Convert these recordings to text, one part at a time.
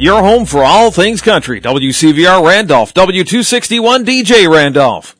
your home for all things country. WCVR Randolph, W261 DJ Randolph.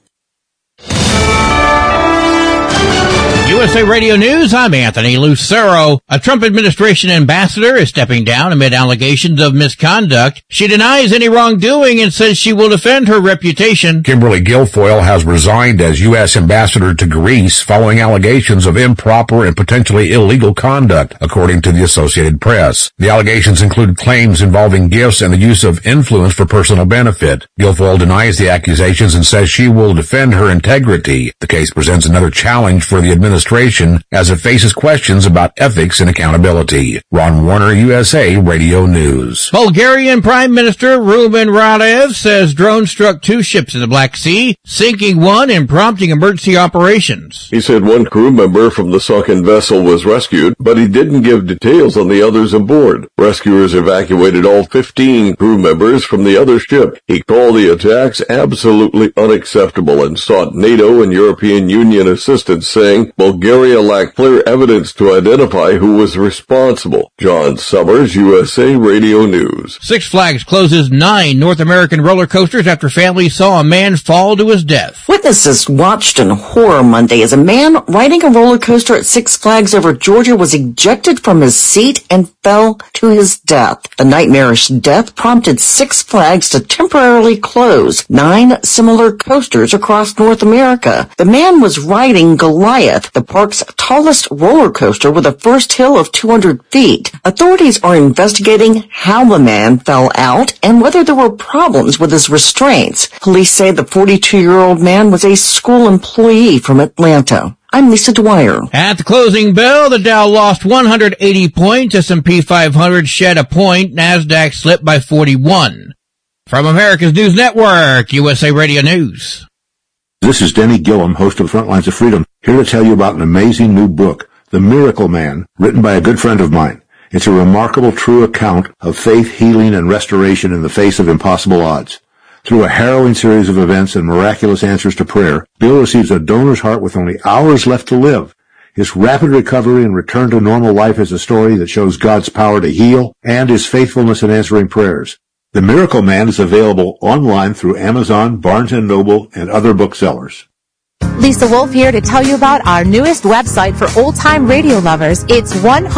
USA Radio News, I'm Anthony Lucero. A Trump administration ambassador is stepping down amid allegations of misconduct. She denies any wrongdoing and says she will defend her reputation. Kimberly Guilfoyle has resigned as U.S. ambassador to Greece following allegations of improper and potentially illegal conduct, according to the Associated Press. The allegations include claims involving gifts and the use of influence for personal benefit. Guilfoyle denies the accusations and says she will defend her integrity. The case presents another challenge for the administration as it faces questions about ethics and accountability. Ron Warner, USA Radio News. Bulgarian Prime Minister Rumen Radev says drones struck 2 ships in the Black Sea, sinking one and prompting emergency operations. He said one crew member from the sunken vessel was rescued, but he didn't give details on the others aboard. Rescuers evacuated all 15 crew members from the other ship. He called the attacks absolutely unacceptable and sought NATO and European Union assistance, saying Bulgaria lacked clear evidence to identify who was responsible. John Summers, USA Radio News. Six Flags closes 9 North American roller coasters after families saw a man fall to his death. Witnesses watched in horror Monday as a man riding a roller coaster at Six Flags over Georgia was ejected from his seat and fell to his death. The nightmarish death prompted Six Flags to temporarily close 9 similar coasters across North America. The man was riding Goliath, the park's tallest roller coaster with a first hill of 200 feet. Authorities are investigating how the man fell out and whether there were problems with his restraints. Police say the 42-year-old man was a school employee from Atlanta. I'm Lisa Dwyer. At the closing bell, the Dow lost 180 points, S&P 500 shed a point, NASDAQ slipped by 41. From America's News Network, USA Radio News. This is Denny Gillum, host of Frontlines of Freedom, here to tell you about an amazing new book, The Miracle Man, written by a good friend of mine. It's a remarkable true account of faith, healing, and restoration in the face of impossible odds. Through a harrowing series of events and miraculous answers to prayer, Bill receives a donor's heart with only hours left to live. His rapid recovery and return to normal life is a story that shows God's power to heal and His faithfulness in answering prayers. The Miracle Man is available online through Amazon, Barnes & Noble, and other booksellers. Lisa Wolf here to tell you about our newest website for old-time radio lovers. It's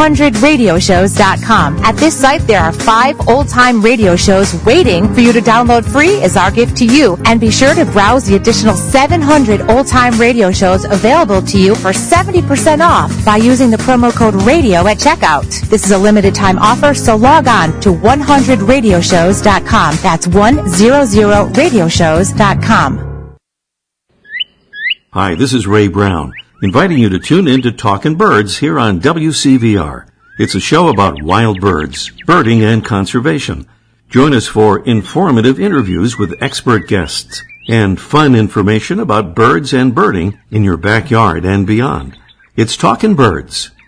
100radioshows.com. At this site, there are 5 old-time radio shows waiting for you to download free as our gift to you. And be sure to browse the additional 700 old-time radio shows available to you for 70% off by using the promo code RADIO at checkout. This is a limited-time offer, so log on to 100radioshows.com. That's 100radioshows.com. Hi, this is Ray Brown, inviting you to tune in to Talkin' Birds here on WCVR. It's a show about wild birds, birding, and conservation. Join us for informative interviews with expert guests and fun information about birds and birding in your backyard and beyond. It's Talkin' Birds